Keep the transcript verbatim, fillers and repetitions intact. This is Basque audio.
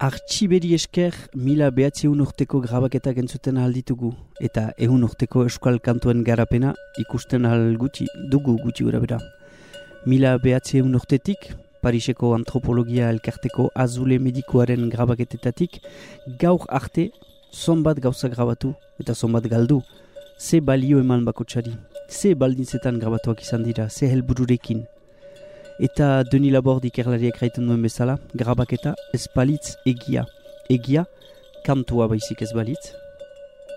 Artxiberi esker mila behatziehun urteko grabaketak entzuten ahal ditugu eta ehun urteko euskal kantuen garapena ikusten ahal gutxi dugu gutxi gura bera. Mila behatziehun urtetik, Pariseko antropologia elkarteko azule medikoaren grabaketetatik, gaur arte zonbat gauza grabatu eta zonbat galdu. Ze balio eman bakotsari, ze baldintzetan grabatuak izan dira, ze helbururekin. Eta Denis Laborde ikerlariak raiten duen bezala, grabaketa ez balitz egia. Egia, kantua baizik ez balitz,